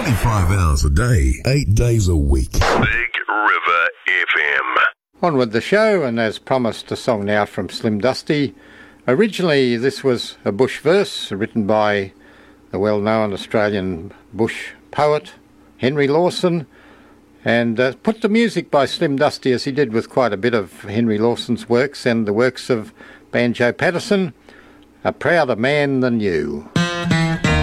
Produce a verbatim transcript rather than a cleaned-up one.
twenty-five hours a day, eight days a week. Big River F M. On with the show, and as promised, a song now from Slim Dusty. Originally, this was a bush verse written by the well-known Australian bush poet Henry Lawson, and uh, put to music by Slim Dusty, as he did with quite a bit of Henry Lawson's works and the works of Banjo Patterson. A prouder man than you.